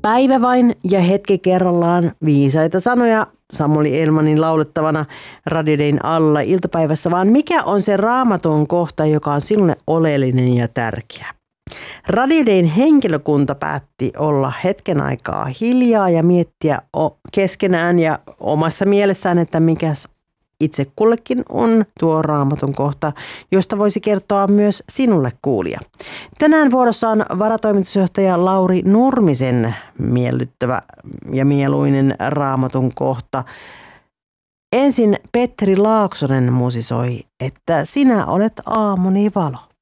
Päivä vain ja hetki kerrallaan, viisaita sanoja Samuli Elmanin laulettavana Radio Dayn alla iltapäivässä, vaan mikä on se Raamatun kohta, joka on sinulle oleellinen ja tärkeä? Radio Dayn henkilökunta päätti olla hetken aikaa hiljaa ja miettiä keskenään ja omassa mielessään, että mikä itse kullekin on tuo Raamatun kohta, josta voisi kertoa myös sinulle kuulija. Tänään vuorossa on varatoimitusjohtaja Lauri Nurmisen miellyttävä ja mieluinen Raamatun kohta. Ensin Petri Laaksonen musisoi, että sinä olet aamuni valo.